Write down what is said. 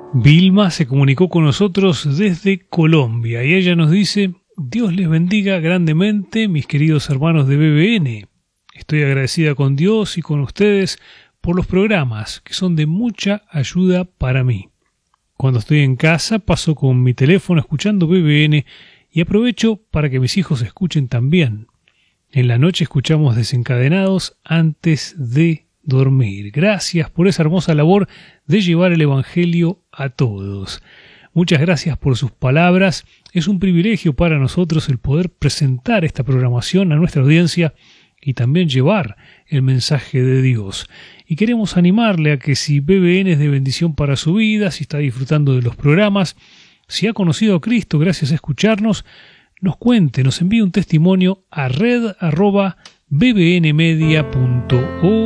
Vilma se comunicó con nosotros desde Colombia y ella nos dice: Dios les bendiga grandemente, mis queridos hermanos de BBN. Estoy agradecida con Dios y con ustedes por los programas que son de mucha ayuda para mí. Cuando estoy en casa paso con mi teléfono escuchando BBN y aprovecho para que mis hijos escuchen también. En la noche escuchamos Desencadenados antes de dormir. Gracias por esa hermosa labor de llevar el Evangelio a todos. Muchas gracias por sus palabras. Es un privilegio para nosotros el poder presentar esta programación a nuestra audiencia y también llevar el mensaje de Dios. Y queremos animarle a que si BBN es de bendición para su vida, si está disfrutando de los programas, si ha conocido a Cristo gracias a escucharnos, nos cuente, nos envíe un testimonio a red@bbnmedia.org.